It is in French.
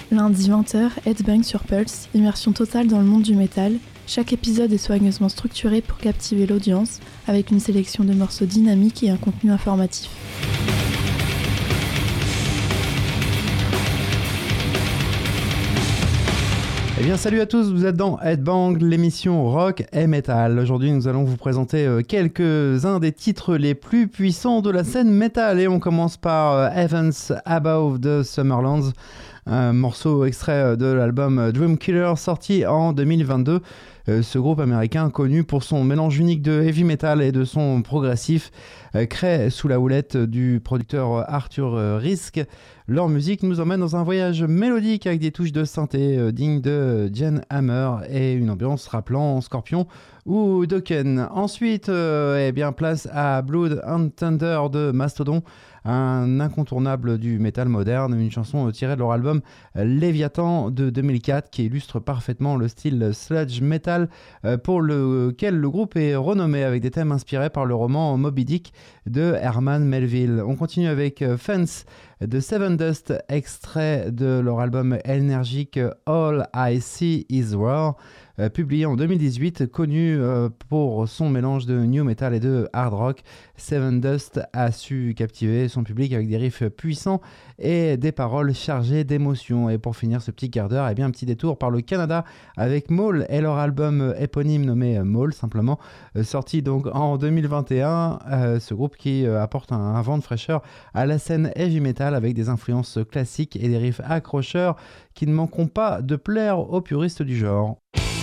Lundi 20h, Headbang sur Pulse, immersion totale dans le monde du métal. Chaque épisode est soigneusement structuré pour captiver l'audience, avec une sélection de morceaux dynamiques et un contenu informatif. Eh bien salut à tous, vous êtes dans Headbang, l'émission rock et metal. Aujourd'hui nous allons vous présenter quelques-uns des titres les plus puissants de la scène metal. Et on commence par Heavens Above the Summerlands, un morceau extrait de l'album Dreamkiller sorti en 2022. Ce groupe américain, connu pour son mélange unique de heavy metal et de son progressif, crée sous la houlette du producteur Arthur Rizk. Leur musique nous emmène dans un voyage mélodique avec des touches de synthé dignes de Jan Hammer et une ambiance rappelant Scorpion ou Dokken. Ensuite, place à Blood and Thunder de Mastodon, un incontournable du métal moderne, une chanson tirée de leur album Léviathan de 2004 qui illustre parfaitement le style sludge metal pour lequel le groupe est renommé, avec des thèmes inspirés par le roman Moby Dick de Herman Melville. On continue avec Fence de Seven Dust, extrait de leur album énergique All I See Is War, publié en 2018, connu pour son mélange de new metal et de hard rock. Seven Dust a su captiver son public avec des riffs puissants et des paroles chargées d'émotions. Et pour finir ce petit quart d'heure, un petit détour par le Canada avec Maul et leur album éponyme nommé Maul simplement, sorti donc en 2021. Ce groupe qui apporte un vent de fraîcheur à la scène heavy metal avec des influences classiques et des riffs accrocheurs qui ne manqueront pas de plaire aux puristes du genre.